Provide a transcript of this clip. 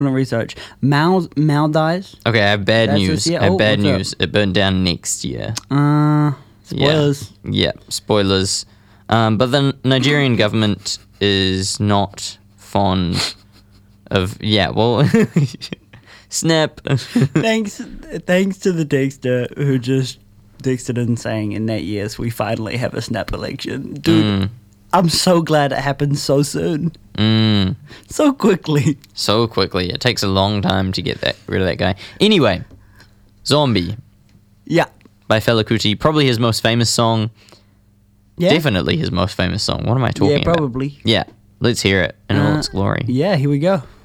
gonna research. Maldives. Okay, I have bad That's news. this year? I have Oh, bad what's up? news. It burned down next year. Spoilers. Yeah, spoilers. But the Nigerian government is not fond of... Yeah, well... Snap. Thanks to the texter who just texted in saying in that years we finally have a snap election. Dude, I'm so glad it happened so soon. So quickly. So quickly. It takes a long time to get rid of that guy. Anyway, Zombie Yeah. by Fela Kuti. Probably his most famous song. Yeah. Definitely his most famous song. What am I talking about? Yeah, probably. Yeah. Let's hear it in all its glory. Yeah, here we go.